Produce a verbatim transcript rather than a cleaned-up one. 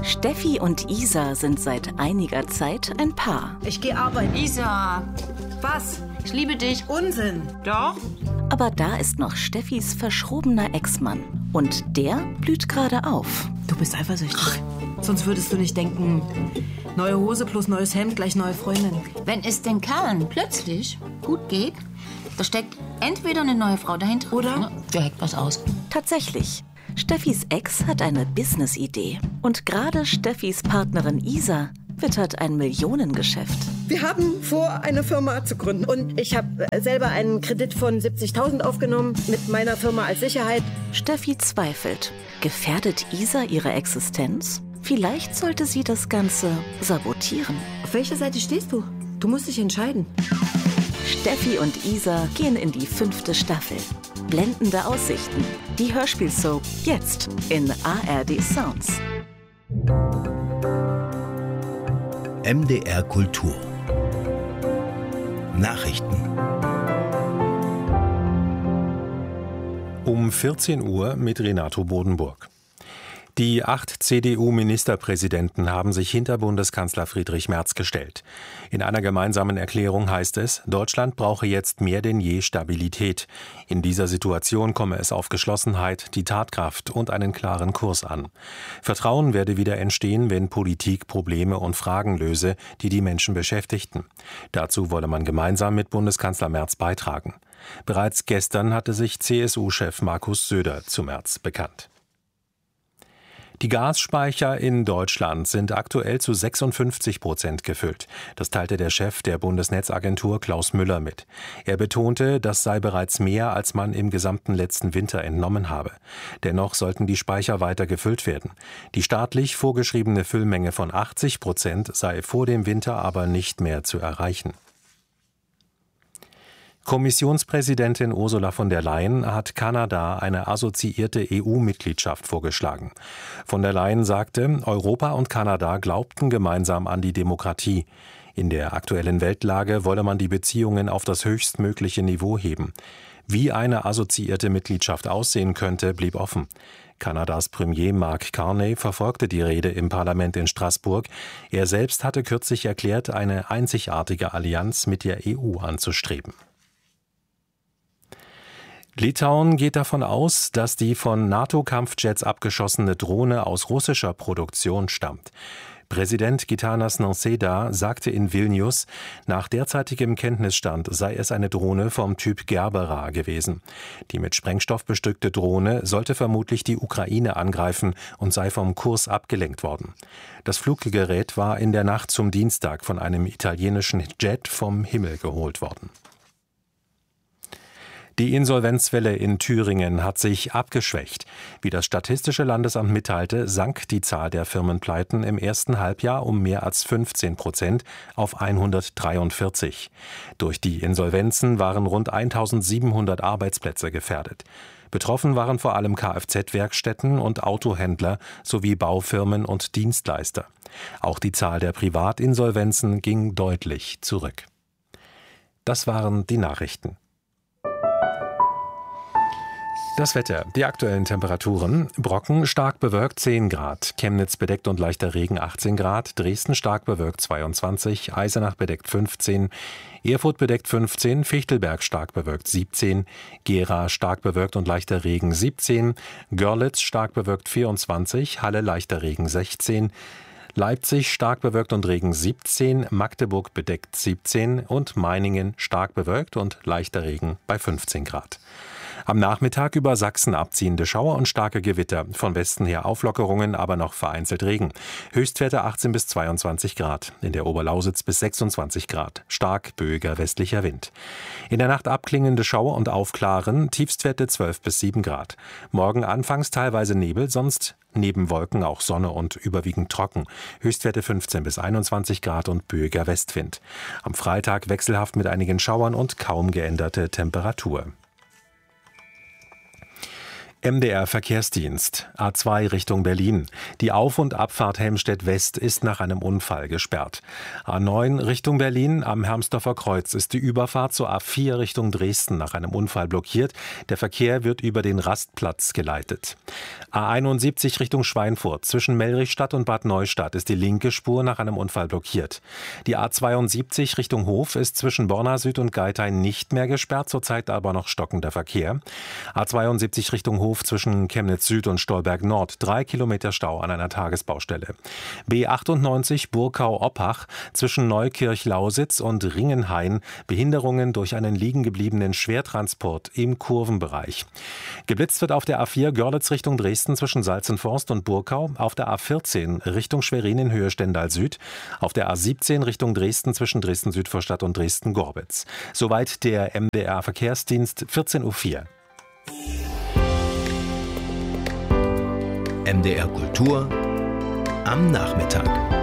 Steffi und Isa sind seit einiger Zeit ein Paar. Ich gehe arbeiten. Isa, Was? ich liebe dich. Unsinn. Doch? Aber da ist noch Steffis verschrobener Ex-Mann. Und der blüht gerade auf. Du bist eifersüchtig. Sonst würdest du nicht denken, neue Hose plus neues Hemd gleich neue Freundin. Wenn es den Kerlen plötzlich gut geht, da steckt entweder eine neue Frau dahinter Oder? ne, der hackt was aus. Tatsächlich. Steffis Ex hat eine Business-Idee. Und gerade Steffis Partnerin Isa wittert ein Millionengeschäft. Wir haben vor, eine Firma zu gründen. Und ich habe selber einen Kredit von siebzigtausend aufgenommen mit meiner Firma als Sicherheit. Steffi zweifelt. Gefährdet Isa ihre Existenz? Vielleicht sollte sie das Ganze sabotieren. Auf welcher Seite stehst du? Du musst dich entscheiden. Steffi und Isa gehen in die fünfte Staffel. Blendende Aussichten. Die Hörspielsoap jetzt in A R D Sounds. M D R Kultur. Nachrichten. Um vierzehn Uhr mit Renato Bodenburg. Die acht C D U-Ministerpräsidenten haben sich hinter Bundeskanzler Friedrich Merz gestellt. In einer gemeinsamen Erklärung heißt es, Deutschland brauche jetzt mehr denn je Stabilität. In dieser Situation komme es auf Geschlossenheit, die Tatkraft und einen klaren Kurs an. Vertrauen werde wieder entstehen, wenn Politik Probleme und Fragen löse, die die Menschen beschäftigten. Dazu wolle man gemeinsam mit Bundeskanzler Merz beitragen. Bereits gestern hatte sich C S U-Chef Markus Söder zu Merz bekannt. Die Gasspeicher in Deutschland sind aktuell zu sechsundfünfzig Prozent gefüllt. Das teilte der Chef der Bundesnetzagentur Klaus Müller mit. Er betonte, das sei bereits mehr, als man im gesamten letzten Winter entnommen habe. Dennoch sollten die Speicher weiter gefüllt werden. Die staatlich vorgeschriebene Füllmenge von achtzig Prozent sei vor dem Winter aber nicht mehr zu erreichen. Kommissionspräsidentin Ursula von der Leyen hat Kanada eine assoziierte E U-Mitgliedschaft vorgeschlagen. Von der Leyen sagte, Europa und Kanada glaubten gemeinsam an die Demokratie. In der aktuellen Weltlage wolle man die Beziehungen auf das höchstmögliche Niveau heben. Wie eine assoziierte Mitgliedschaft aussehen könnte, blieb offen. Kanadas Premier Mark Carney verfolgte die Rede im Parlament in Straßburg. Er selbst hatte kürzlich erklärt, eine einzigartige Allianz mit der E U anzustreben. Litauen geht davon aus, dass die von NATO-Kampfjets abgeschossene Drohne aus russischer Produktion stammt. Präsident Gitanas Nausėda sagte in Vilnius, nach derzeitigem Kenntnisstand sei es eine Drohne vom Typ Gerbera gewesen. Die mit Sprengstoff bestückte Drohne sollte vermutlich die Ukraine angreifen und sei vom Kurs abgelenkt worden. Das Fluggerät war in der Nacht zum Dienstag von einem italienischen Jet vom Himmel geholt worden. Die Insolvenzwelle in Thüringen hat sich abgeschwächt. Wie das Statistische Landesamt mitteilte, sank die Zahl der Firmenpleiten im ersten Halbjahr um mehr als fünfzehn Prozent auf hundertdreiundvierzig. Durch die Insolvenzen waren rund eintausendsiebenhundert Arbeitsplätze gefährdet. Betroffen waren vor allem Kfz-Werkstätten und Autohändler sowie Baufirmen und Dienstleister. Auch die Zahl der Privatinsolvenzen ging deutlich zurück. Das waren die Nachrichten. Das Wetter, die aktuellen Temperaturen. Brocken stark bewölkt zehn Grad, Chemnitz bedeckt und leichter Regen achtzehn Grad, Dresden stark bewölkt zweiundzwanzig, Eisenach bedeckt fünfzehn, Erfurt bedeckt fünfzehn, Fichtelberg stark bewölkt siebzehn, Gera stark bewölkt und leichter Regen siebzehn, Görlitz stark bewölkt vierundzwanzig, Halle leichter Regen sechzehn, Leipzig stark bewölkt und Regen siebzehn, Magdeburg bedeckt siebzehn und Meiningen stark bewölkt und leichter Regen bei fünfzehn Grad. Am Nachmittag über Sachsen abziehende Schauer und starke Gewitter. Von Westen her Auflockerungen, aber noch vereinzelt Regen. Höchstwerte achtzehn bis zweiundzwanzig Grad. In der Oberlausitz bis sechsundzwanzig Grad. Stark böiger westlicher Wind. In der Nacht abklingende Schauer und Aufklaren. Tiefstwerte zwölf bis sieben Grad. Morgen anfangs teilweise Nebel, sonst neben Wolken auch Sonne und überwiegend trocken. Höchstwerte fünfzehn bis einundzwanzig Grad und böiger Westwind. Am Freitag wechselhaft mit einigen Schauern und kaum geänderte Temperatur. M D R Verkehrsdienst, A zwei Richtung Berlin. Die Auf- und Abfahrt Helmstedt West ist nach einem Unfall gesperrt. A neun Richtung Berlin, am Hermsdorfer Kreuz ist die Überfahrt zur A vier Richtung Dresden nach einem Unfall blockiert. Der Verkehr wird über den Rastplatz geleitet. A einundsiebzig Richtung Schweinfurt, zwischen Mellrichstadt und Bad Neustadt ist die linke Spur nach einem Unfall blockiert. Die A zweiundsiebzig Richtung Hof ist zwischen Borna Süd und Geithain nicht mehr gesperrt, zurzeit aber noch stockender Verkehr. A zweiundsiebzig Richtung Hof zwischen Chemnitz Süd und Stolberg Nord, drei Kilometer Stau an einer Tagesbaustelle. B achtundneunzig Burkau-Oppach zwischen Neukirch-Lausitz und Ringenhain, Behinderungen durch einen liegengebliebenen Schwertransport im Kurvenbereich. Geblitzt wird auf der A vier Görlitz Richtung Dresden zwischen Salzenforst und Burkau, auf der A vierzehn Richtung Schwerin in Höhe Stendal Süd, auf der A siebzehn Richtung Dresden zwischen Dresden-Südvorstadt und Dresden-Gorbitz. Soweit der M D R Verkehrsdienst, vierzehn Uhr vier. M D R Kultur am Nachmittag.